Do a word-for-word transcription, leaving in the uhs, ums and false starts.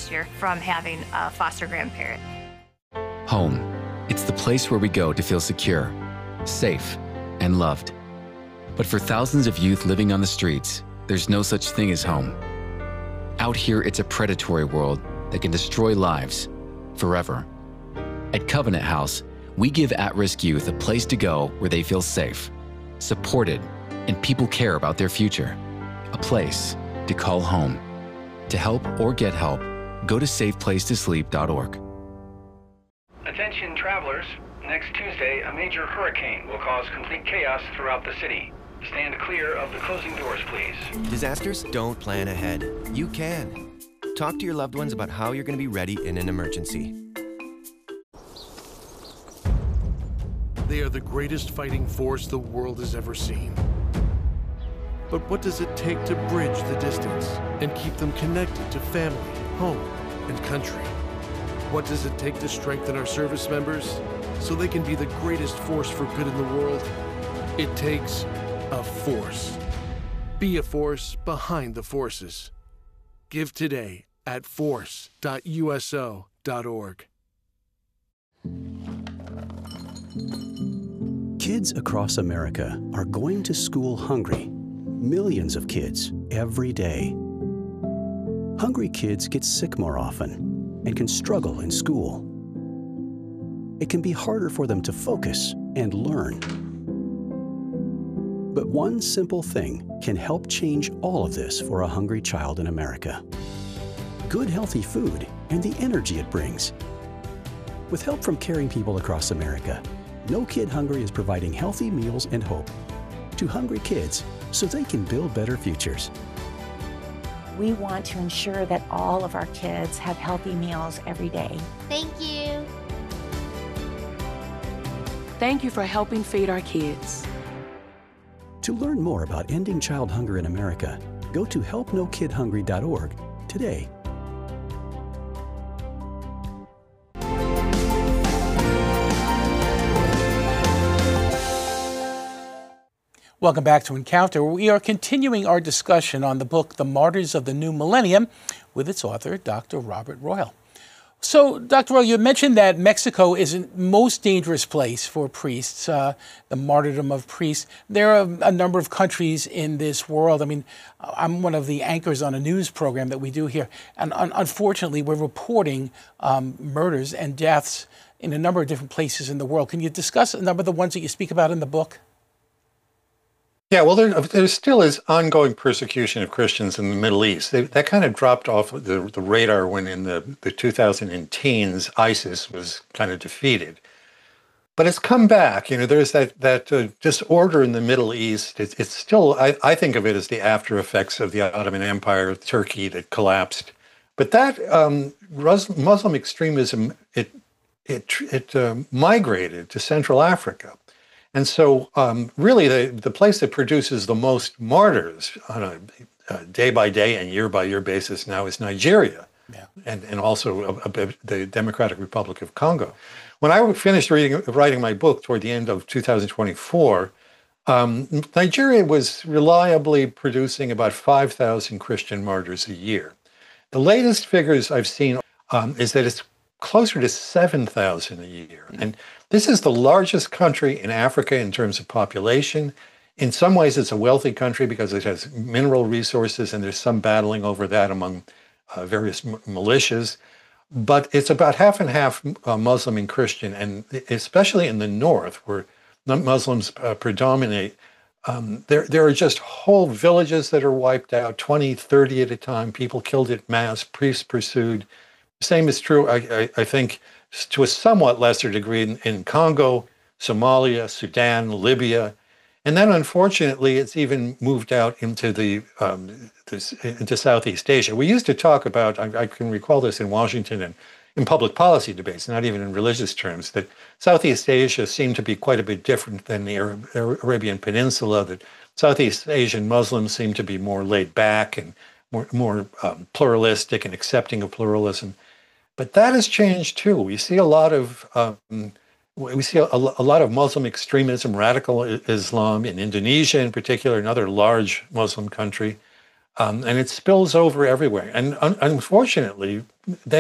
last year from having a foster grandparent. Home. It's the place where we go to feel secure, safe, and loved. But for thousands of youth living on the streets, there's no such thing as home. Out here, it's a predatory world that can destroy lives forever. At Covenant House, we give at-risk youth a place to go where they feel safe, supported, and people care about their future. A place to call home. To help or get help, go to safe place to sleep dot org. Attention travelers, next Tuesday a major hurricane will cause complete chaos throughout the city. Stand clear of the closing doors, please. Disasters don't plan ahead. You can. Talk to your loved ones about how you're going to be ready in an emergency. They are the greatest fighting force the world has ever seen. But what does it take to bridge the distance and keep them connected to family, home, and country? What does it take to strengthen our service members so they can be the greatest force for good in the world? It takes a force. Be a force behind the forces. Give today at force dot U S O dot org. Kids across America are going to school hungry. Millions of kids every day. Hungry kids get sick more often and can struggle in school. It can be harder for them to focus and learn. But one simple thing can help change all of this for a hungry child in America. Good, healthy food and the energy it brings. With help from caring people across America, No Kid Hungry is providing healthy meals and hope to hungry kids so they can build better futures. We want to ensure that all of our kids have healthy meals every day. Thank you. Thank you for helping feed our kids. To learn more about ending child hunger in America, go to help no kid hungry dot org today. Welcome back to Encounter. We are continuing our discussion on the book, The Martyrs of the New Millennium, with its author, Doctor Robert Royal. So, Doctor Royal, you mentioned that Mexico is the most dangerous place for priests, uh, the martyrdom of priests. There are a number of countries in this world. I mean, I'm one of the anchors on a news program that we do here, and un unfortunately, we're reporting um, murders and deaths in a number of different places in the world. Can you discuss a number of the ones that you speak about in the book? Yeah, well, there, there still is ongoing persecution of Christians in the Middle East. They, that kind of dropped off the, the radar when in the, the two thousand teens, ISIS was kind of defeated. But it's come back. You know, there's that, that uh, disorder in the Middle East. It, it's still, I, I think of it as the after effects of the Ottoman Empire, Turkey that collapsed. But that um, Muslim extremism, it, it, it uh, migrated to Central Africa. And so um, really the, the place that produces the most martyrs on a, a day-by-day and year-by-year basis now is Nigeria, yeah. and, and also a, a, the Democratic Republic of Congo. When I finished reading, writing my book toward the end of two thousand twenty-four, um, Nigeria was reliably producing about five thousand Christian martyrs a year. The latest figures I've seen um, is that it's closer to seven thousand a year. Mm-hmm. And this is the largest country in Africa in terms of population. In some ways, it's a wealthy country because it has mineral resources, and there's some battling over that among uh, various m militias. But it's about half and half uh, Muslim and Christian, and especially in the north, where Muslims uh, predominate, um, there, there are just whole villages that are wiped out, twenty, thirty at a time, people killed en masse, priests pursued. Same is true, I, I, I think, to a somewhat lesser degree in, in Congo, Somalia, Sudan, Libya. And then, unfortunately, it's even moved out into the um, this, into Southeast Asia. We used to talk about, I, I can recall this in Washington and in public policy debates, not even in religious terms, that Southeast Asia seemed to be quite a bit different than the Arab, Arabian Peninsula, that Southeast Asian Muslims seem to be more laid back and more, more um, pluralistic and accepting of pluralism. But that has changed too. We see a lot of um, we see a, a lot of Muslim extremism, radical Islam in Indonesia, in particular, another large Muslim country. Um, and it spills over everywhere. And un- unfortunately, then